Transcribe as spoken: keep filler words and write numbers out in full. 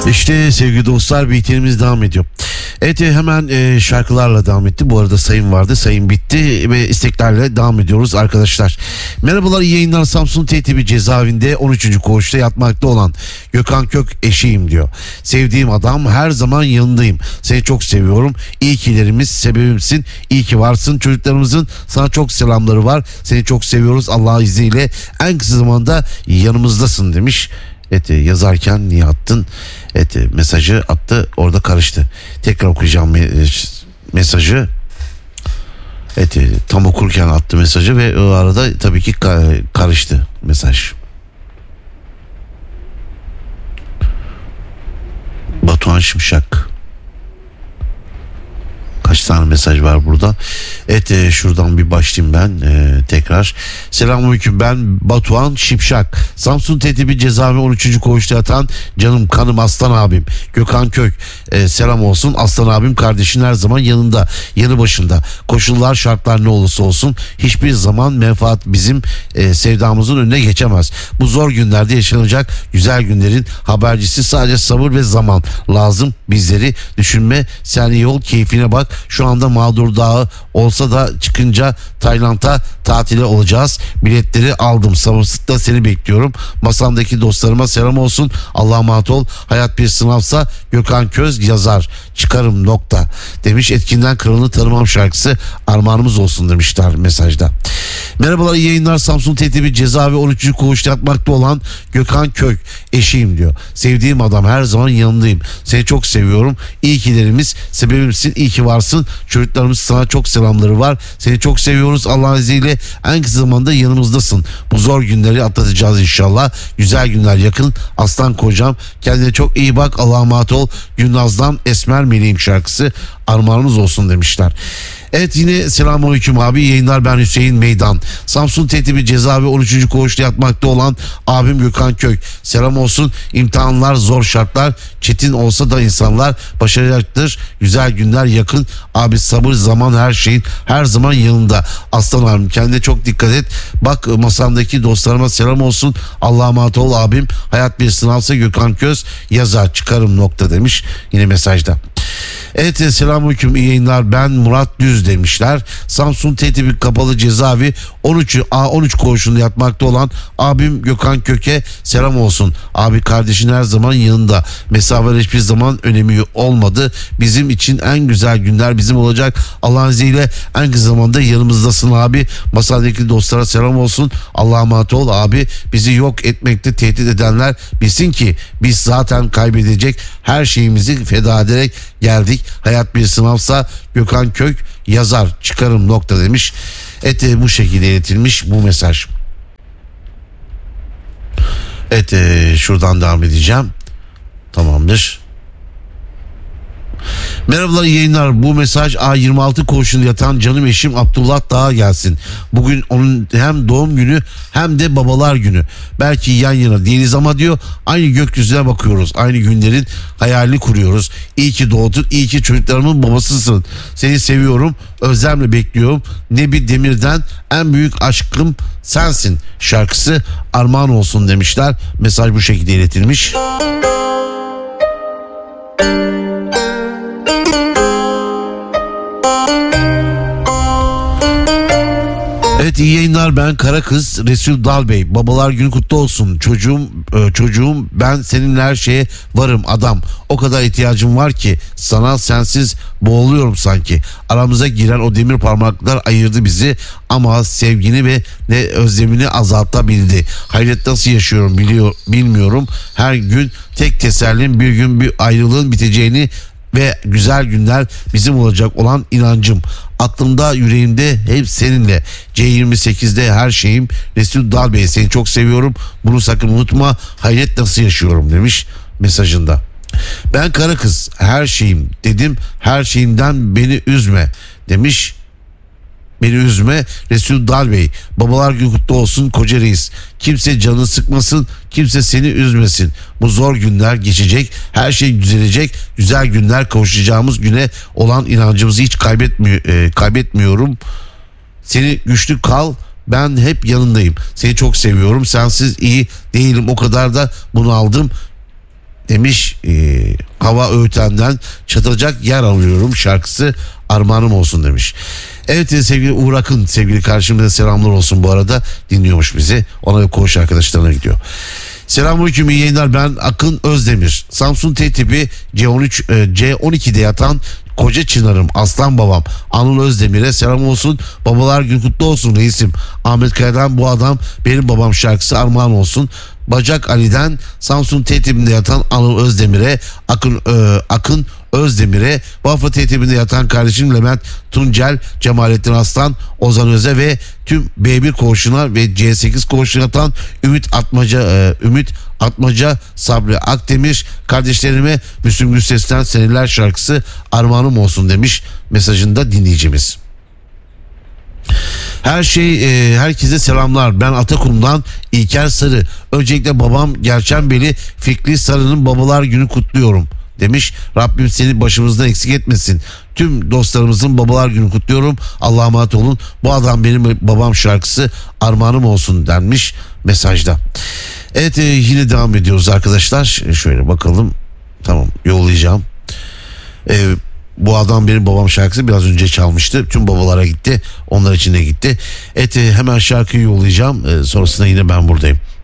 İşte sevgili dostlar, bitenimiz devam ediyor. Evet, hemen e, şarkılarla devam etti. Bu arada sayım vardı, sayım bitti ve isteklerle devam ediyoruz arkadaşlar. Merhabalar, iyi yayınlar. Samsun T T B cezaevinde on üçüncü koğuşta yatmakta olan Gökhan Kök eşiyim diyor. Sevdiğim adam, her zaman yanındayım. Seni çok seviyorum. İyi kilerimiz, sebebimsin. İyi ki varsın. Çocuklarımızın sana çok selamları var. Seni çok seviyoruz. Allah'ın izniyle en kısa zamanda yanımızdasın demiş. Evet, yazarken niye attın? Evet, mesajı attı, orada karıştı. Tekrar okuyacağım mesajı. Evet, tam okurken attı mesajı ve o arada tabii ki karıştı mesaj. Batuhan Şimşek. Kaç tane mesaj var burada? Evet, e, şuradan bir başlayayım ben e, tekrar. Selamünaleyküm, ben Batuhan Şipşak. Samsun T T B cezaevi on üçüncü koğuşta yatan canım kanım aslan abim Gökhan Kök. E, selam olsun aslan abim, kardeşin her zaman yanında, yanı başında. Koşullar şartlar ne olursa olsun hiçbir zaman menfaat bizim e, sevdamızın önüne geçemez. Bu zor günlerde yaşanacak güzel günlerin habercisi sadece sabır ve zaman lazım. Bizleri düşünme, sen iyi ol, keyfine bak. Şu anda mağdur dağı olsa da çıkınca Tayland'a tatile olacağız. Biletleri aldım. Sabırsızlıkla seni bekliyorum. Masamdaki dostlarıma selam olsun. Allah'a emanet ol. Hayat bir sınavsa Gökhan Köz yazar. Çıkarım nokta demiş. Etkinden Kralını Tanımam şarkısı armağanımız olsun demişler mesajda. Merhabalar, iyi yayınlar. Samsun T T B cezaevi on üçüncü koğuşta yatmakta olan Gökhan Kök eşiyim diyor. Sevdiğim adam, her zaman yanındayım. Seni çok seviyorum. İyi kilerimiz, sebebimsin. İyi ki varsın. Çocuklarımız sana çok selamları var. Seni çok seviyoruz. Allah'ın izniyle en kısa zamanda yanımızdasın. Bu zor günleri atlatacağız inşallah. Güzel günler yakın. Aslan kocam, kendine çok iyi bak. Allah'a emanet ol. Gülnaz'dan Esmer Meleğim şarkısı armağanımız olsun demişler. Evet, yine selamünaleyküm abi, yayınlar, ben Hüseyin Meydan. Samsun T T B cezaevi on üçüncü koğuşta yatmakta olan abim Gökhan Kök. Selam olsun. İmtihanlar, zor şartlar, çetin olsa da insanlar başaracaktır. Güzel günler yakın. Abi sabır, zaman her şeyin her zaman yanında. Aslan abim, kendine çok dikkat et. Bak, masamdaki dostlarıma selam olsun. Allah'a emanet ol abim. Hayat bir sınavsa Gökhan Köz yazar. Çıkarım nokta demiş yine mesajda. Evet, selamünaleyküm, iyi yayınlar, ben Murat Düz demişler. Samsun T T B kapalı cezaevi on üç A on üç koğuşunda yatmakta olan abim Gökhan Kök'e selam olsun. Abi, kardeşin her zaman yanında. Mesafeler hiçbir zaman önemi olmadı. Bizim için en güzel günler bizim olacak. Allah'ın izniyle en kısa zamanda yanımızdasın abi. Masadaki dostlara selam olsun. Allah'a emanet ol abi. Bizi yok etmekte tehdit edenler bilsin ki biz zaten kaybedecek her şeyimizi feda ederek geldik. Hayat bir sınavsa Gökhan Kök yazar. Çıkarım nokta demiş. Evet, bu şekilde iletilmiş bu mesaj. Evet, şuradan devam edeceğim. Tamamdır. Merhabalar, iyi yayınlar. Bu mesaj A yirmi altı koğuşunda yatan canım eşim Abdullah Dağ'a gelsin. Bugün onun hem doğum günü hem de babalar günü. Belki yan yana değiliz ama diyor, aynı gökyüzüne bakıyoruz. Aynı günlerin hayalini kuruyoruz. İyi ki doğdun, iyi ki çocuklarımın babasısın. Seni seviyorum, özlemle bekliyorum. Nebi Demir'den en büyük aşkım sensin şarkısı armağan olsun demişler. Mesaj bu şekilde iletilmiş. Evet, iyi yayınlar, ben Karakız Resul Dalbey. Babalar günü kutlu olsun. Çocuğum çocuğum ben seninle her şeye varım adam. O kadar ihtiyacım var ki sana, sensiz boğuluyorum sanki. Aramıza giren o demir parmaklar ayırdı bizi ama sevgini ve ne özlemini azaltabildi. Hayret, nasıl yaşıyorum biliyor bilmiyorum. Her gün tek tesellim bir gün bir ayrılığın biteceğini ve güzel günler bizim olacak olan inancım. Aklımda, yüreğimde hep seninle. C yirmi sekizde her şeyim. Resul Dalbey, seni çok seviyorum. Bunu sakın unutma. Hayret, nasıl yaşıyorum demiş mesajında. Ben kara kız, her şeyim dedim. Her şeyimden beni üzme demiş. Beni üzme Resul Dalbey. Babalar günü kutlu olsun koca reis. Kimse canını sıkmasın, kimse seni üzmesin. Bu zor günler geçecek, her şey düzelecek. Güzel günler, kavuşacağımız güne olan inancımızı hiç kaybetmiyor, e, kaybetmiyorum. Seni güçlü kal, ben hep yanındayım. Seni çok seviyorum, sensiz iyi değilim, o kadar da bunu aldım demiş. E, hava öğütenden çatılacak yer alıyorum şarkısı armağanım olsun demiş. Evet sevgili Uğur Akın, sevgili karşımda selamlar olsun, bu arada dinliyormuş bizi. Ona ve koğuş arkadaşlarına gidiyor. Selamünaleyküm, iyi yayınlar, ben Akın Özdemir. Samsun T tipi C on üç C on iki'de yatan koca çınarım, aslan babam Anıl Özdemir'e selam olsun. Babalar gün kutlu olsun reisim. Ahmet Kaya'dan bu adam benim babam şarkısı armağan olsun. Bacak Ali'den Samsun T tipinde yatan Anıl Özdemir'e, Akın e, Akın Özdemir'e, Bafra T tipinde yatan kardeşim Levent Tuncel, Cemalettin Aslan, Ozan Öze ve tüm B bir koğuşuna ve C sekiz koğuşuna yatan Ümit Atmaca e, Ümit Atmaca, Sabri Akdemir kardeşlerime Müslüm Gürses'ten Seneler şarkısı armağanım olsun demiş mesajında dinleyicimiz. Her şey e, herkese selamlar. Ben Atakum'dan İlker Sarı. Öncelikle babam Gerçenbeli Fikri Sarı'nın babalar günü kutluyorum demiş. Rabbim seni başımızdan eksik etmesin. Tüm dostlarımızın babalar günü kutluyorum. Allah'a emanet olun. Bu adam benim babam şarkısı armağanım olsun denmiş mesajda. Evet, e, yine devam ediyoruz arkadaşlar. E, şöyle bakalım. Tamam, yollayacağım. Eee Bu adam benim babam şarkısı biraz önce çalmıştı. Tüm babalara gitti. Onlar için de gitti. Evet, hemen şarkıyı yollayacağım. Sonrasında yine ben buradayım.